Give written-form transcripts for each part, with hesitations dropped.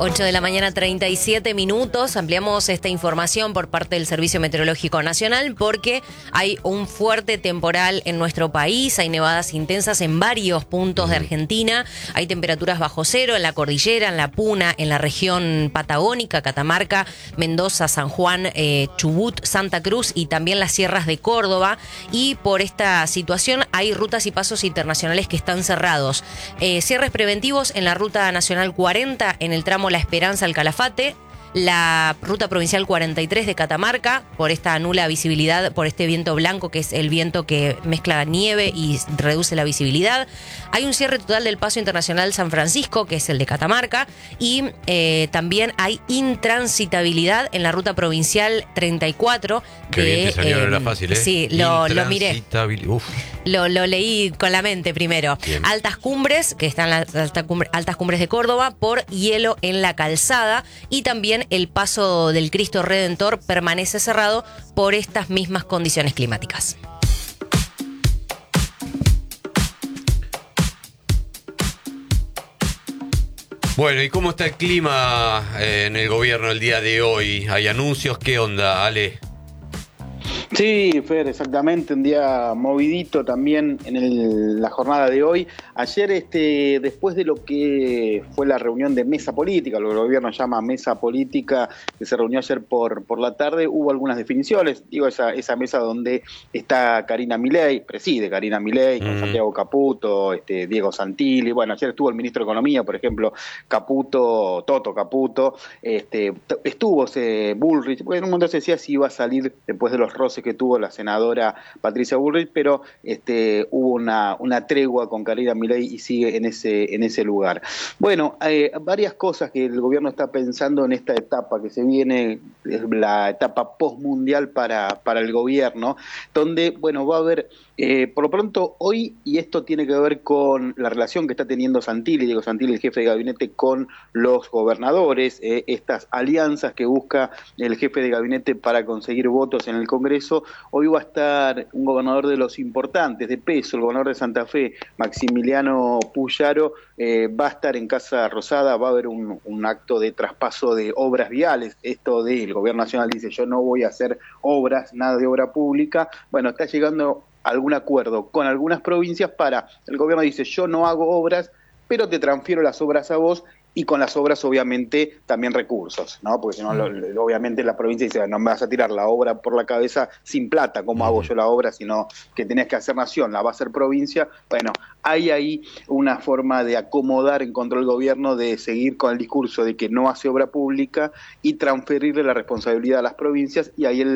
8 de la mañana, 37 minutos. Ampliamos esta información por parte del Servicio Meteorológico Nacional porque hay un fuerte temporal en nuestro país. Hay nevadas intensas en varios puntos de Argentina. Hay temperaturas bajo cero en la cordillera, en la Puna, en la región patagónica, Catamarca, Mendoza, San Juan, Chubut, Santa Cruz y también las sierras de Córdoba. Y por esta situación hay rutas y pasos internacionales que están cerrados. Cierres preventivos en la Ruta Nacional 40 en el tramo La Esperanza al Calafate, la Ruta Provincial 43 de Catamarca, por esta nula visibilidad, por este viento blanco, que es el viento que mezcla nieve y reduce la visibilidad. Hay un cierre total del Paso Internacional San Francisco, que es el de Catamarca, y también hay intransitabilidad en la Ruta Provincial 34. Qué bien te salió, no era fácil, ¿eh? Sí, lo miré. Lo leí con la mente primero. Bien. Altas cumbres, que están las altas cumbres de Córdoba, por hielo en la calzada, y también el paso del Cristo Redentor permanece cerrado por estas mismas condiciones climáticas. Bueno, ¿y cómo está el clima en el gobierno el día de hoy? ¿Hay anuncios? ¿Qué onda, Ale? Sí, Fer, exactamente, un día movidito también en la jornada de hoy. Ayer, después de lo que fue la reunión de mesa política, lo que el gobierno llama mesa política, que se reunió ayer por la tarde, hubo algunas definiciones. Digo, esa mesa donde está Karina Milei, preside Karina Milei, con Santiago Caputo, Diego Santilli. Bueno, ayer estuvo el ministro de Economía, por ejemplo, Toto Caputo. Estuvo Bullrich, porque en un momento se decía si iba a salir después de los roces que tuvo la senadora Patricia Bullrich, pero hubo una tregua con Karina Milei y sigue en ese lugar. Bueno, varias cosas que el gobierno está pensando en esta etapa que se viene, la etapa postmundial para el gobierno, donde, bueno, va a haber, por lo pronto hoy, y esto tiene que ver con la relación que está teniendo Diego Santilli, el jefe de gabinete, con los gobernadores, estas alianzas que busca el jefe de gabinete para conseguir votos en el Congreso. Hoy va a estar un gobernador de los importantes, de peso, el gobernador de Santa Fe, Maximiliano Puyaro, va a estar en Casa Rosada. Va a haber un acto de traspaso de obras viales. Esto del gobierno nacional dice, yo no voy a hacer obras, nada de obra pública. Bueno, está llegando algún acuerdo con algunas provincias para, el gobierno dice, yo no hago obras, pero te transfiero las obras a vos, y con las obras obviamente también recursos, ¿no? Porque si no, obviamente la provincia dice, no me vas a tirar la obra por la cabeza sin plata, ¿cómo hago yo la obra? Sino que tenés que hacer nación, la va a hacer provincia. Bueno, hay ahí una forma de acomodar en contra del gobierno, de seguir con el discurso de que no hace obra pública y transferirle la responsabilidad a las provincias, y ahí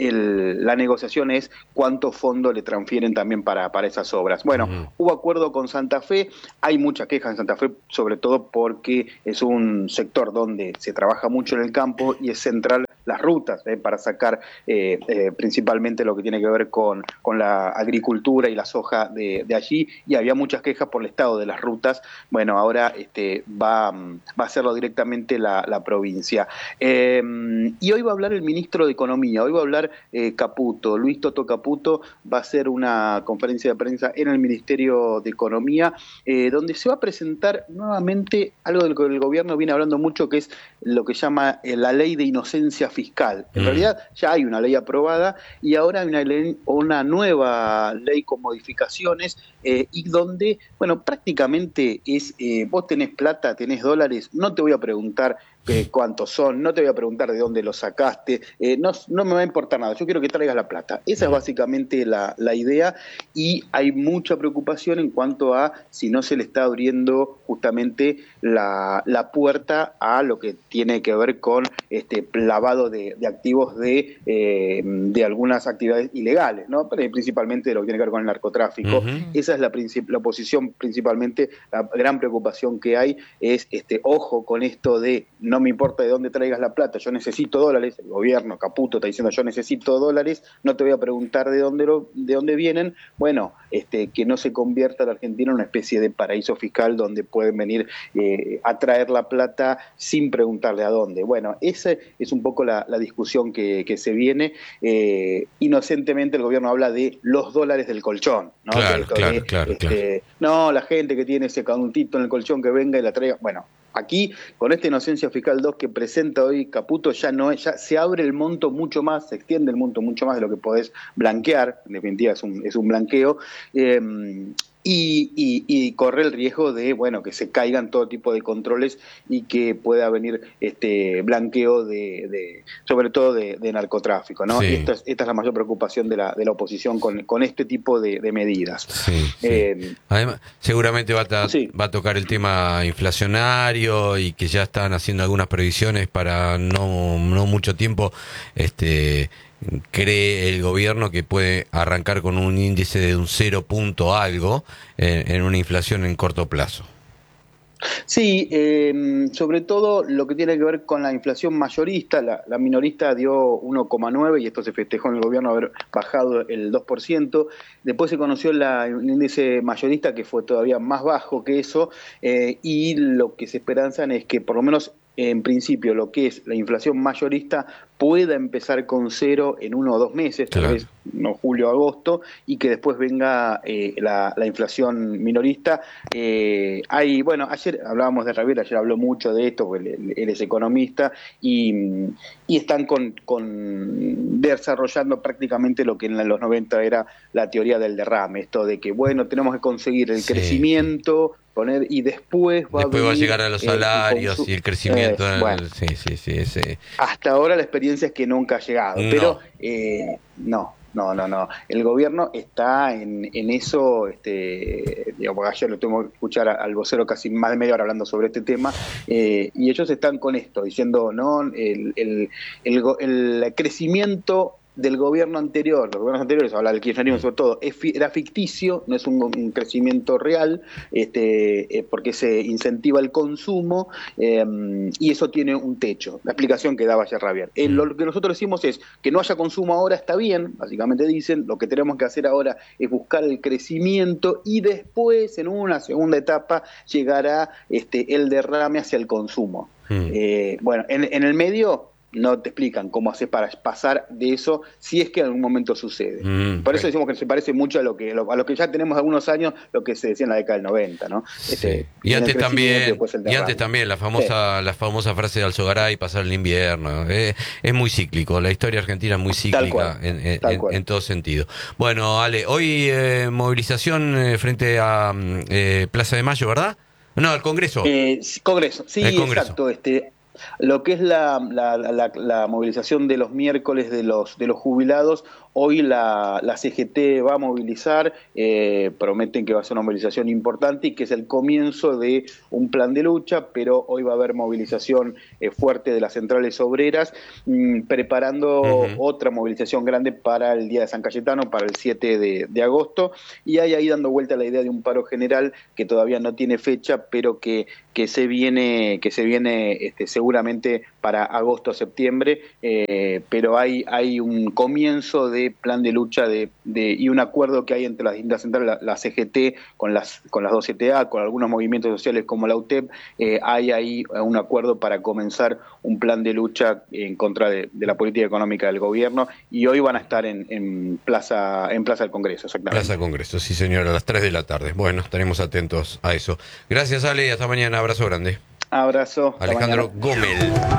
la negociación es cuántos fondos le transfieren también para esas obras. Bueno, hubo acuerdo con Santa Fe, hay mucha queja en Santa Fe, sobre todo porque es un sector donde se trabaja mucho en el campo y es central las rutas para sacar principalmente lo que tiene que ver con la agricultura y la soja de allí, y había muchas quejas por el estado de las rutas. Bueno, ahora va a hacerlo directamente la provincia. Y hoy va a hablar el ministro de Economía, hoy va a hablar Caputo, Luis Toto Caputo, va a hacer una conferencia de prensa en el Ministerio de Economía, donde se va a presentar nuevamente algo del que el gobierno viene hablando mucho, que es lo que llama la ley de inocencia fiscal. En realidad ya hay una ley aprobada y ahora hay una nueva ley con modificaciones, y donde, bueno, prácticamente es, vos tenés plata, tenés dólares, no te voy a preguntar cuántos son, no te voy a preguntar de dónde los sacaste, no me va a importar nada, yo quiero que traigas la plata. Esa es básicamente la idea, y hay mucha preocupación en cuanto a si no se le está abriendo justamente la puerta a lo que tiene que ver con lavado de activos de algunas actividades ilegales, ¿no? Pero principalmente de lo que tiene que ver con el narcotráfico. Esa es la posición principalmente, la gran preocupación que hay es, ojo con esto de no me importa de dónde traigas la plata, yo necesito dólares. El gobierno, Caputo, está diciendo yo necesito dólares, no te voy a preguntar de dónde vienen. Bueno, que no se convierta la Argentina en una especie de paraíso fiscal donde pueden venir a traer la plata sin preguntarle a dónde. Bueno, esa es un poco la discusión que se viene. Inocentemente el gobierno habla de los dólares del colchón, ¿no? Claro. No, la gente que tiene ese caduntito en el colchón que venga y la traiga. Bueno, Aquí, con esta inocencia fiscal 2 que presenta hoy Caputo, ya se abre el monto mucho más, se extiende el monto mucho más de lo que podés blanquear, en definitiva es un blanqueo, y corre el riesgo de, bueno, que se caigan todo tipo de controles y que pueda venir blanqueo sobre todo de narcotráfico, ¿no? Sí. Esta es la mayor preocupación de la oposición con este tipo de medidas. Sí, sí. Además, seguramente va a tocar el tema inflacionario y que ya están haciendo algunas previsiones para no mucho tiempo. Cree el gobierno que puede arrancar con un índice de un 0 punto algo en una inflación en corto plazo. Sí, sobre todo lo que tiene que ver con la inflación mayorista, la minorista dio 1,9 y esto se festejó en el gobierno haber bajado el 2%. Después se conoció el índice mayorista que fue todavía más bajo que eso y lo que se esperanzan es que por lo menos en principio lo que es la inflación mayorista pueda empezar con 0 en 1 o 2 meses, tal vez no julio, agosto, y que después venga la inflación minorista. Ayer hablábamos de Rabier, ayer habló mucho de esto, porque él es economista, y están desarrollando prácticamente lo que en los 90 era la teoría del derrame, esto de que, bueno, tenemos que conseguir el crecimiento, y después va a llegar a los salarios y el crecimiento. Sí. Hasta ahora la experiencia es que nunca ha llegado, pero no. El gobierno está en eso, digamos, ayer lo tuvimos que escuchar al vocero casi más de media hora hablando sobre este tema, y ellos están con esto, diciendo, no, el crecimiento del gobierno anterior, los gobiernos anteriores, habla del kirchnerismo sobre todo, era ficticio, no es un crecimiento real, porque se incentiva el consumo y eso tiene un techo. La explicación que daba ayer Rabier. Lo que nosotros decimos es que no haya consumo ahora está bien, básicamente dicen, lo que tenemos que hacer ahora es buscar el crecimiento y después, en una segunda etapa, llegará el derrame hacia el consumo. Bueno, en el medio no te explican cómo hacer para pasar de eso si es que en algún momento sucede. Por eso decimos que se parece mucho a lo que ya tenemos algunos años, lo que se decía en la década del 90, ¿no? Y antes también la famosa frase de Alzogaray, pasar el invierno. Es muy cíclico, la historia argentina es muy cíclica en todo sentido. Bueno, Ale, hoy movilización frente a Plaza de Mayo, ¿verdad? No, al Congreso. Congreso, sí, exacto. Lo que es la movilización de los miércoles de los jubilados, hoy la CGT va a movilizar, prometen que va a ser una movilización importante y que es el comienzo de un plan de lucha, pero hoy va a haber movilización fuerte de las centrales obreras, preparando otra movilización grande para el Día de San Cayetano, para el 7 de agosto, y hay ahí dando vuelta la idea de un paro general que todavía no tiene fecha, pero que se viene seguramente para agosto o septiembre, pero hay un comienzo de plan de lucha y un acuerdo que hay entre las distintas centrales, la CGT con las dos CTA, con algunos movimientos sociales como la UTEP, hay ahí un acuerdo para comenzar un plan de lucha en contra de la política económica del gobierno, y hoy van a estar en Plaza del Congreso, exactamente. Plaza Congreso, sí señor, a las 3 de la tarde. Bueno, estaremos atentos a eso. Gracias, Ale, hasta mañana, abrazo grande. Abrazo. Alejandro Gómez.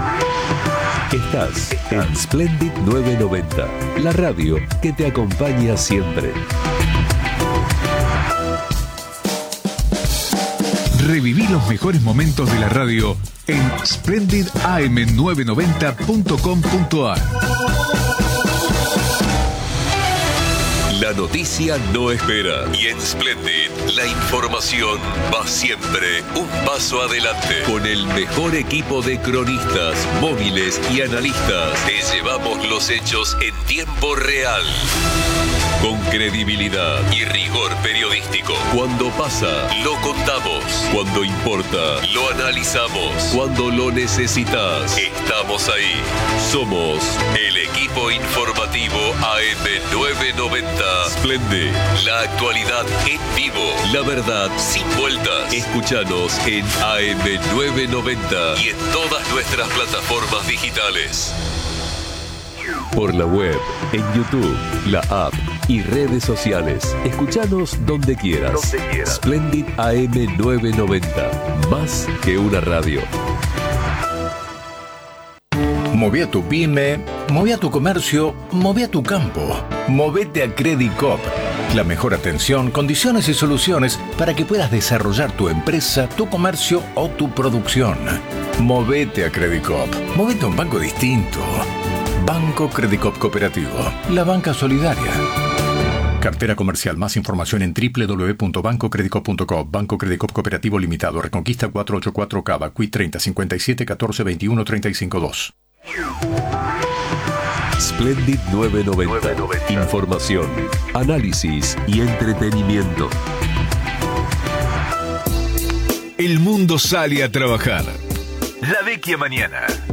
Estás en Splendid 990, la radio que te acompaña siempre. Reviví los mejores momentos de la radio en splendidam990.com.ar. La noticia no espera y en Splendid la información va siempre un paso adelante. Con el mejor equipo de cronistas, móviles y analistas, te llevamos los hechos en tiempo real. Con credibilidad y rigor periodístico. Cuando pasa, lo contamos. Cuando importa, lo analizamos. Cuando lo necesitas, estamos ahí. Somos el equipo informativo AM990. Splendid, la actualidad en vivo. La verdad sin vueltas. Escúchanos en AM990 y en todas nuestras plataformas digitales. Por la web, en YouTube, la app y redes sociales. Escuchanos donde quieras. Splendid AM 990. Más que una radio. Moví a tu pyme, moví a tu comercio, moví a tu campo. Movete a Credit Coop. La mejor atención, condiciones y soluciones para que puedas desarrollar tu empresa, tu comercio o tu producción. Movete a Credit Coop. Movete a un banco distinto. Banco Credit Coop Cooperativo. La banca solidaria. Cartera comercial. Más información en www.bancocreditcoop.com. Banco Credit Coop Cooperativo Limitado. Reconquista 484 Cava. Qui 30 57 14 21 35 2. Splendid 990. Información, análisis y entretenimiento. El mundo sale a trabajar. La vecchia mañana.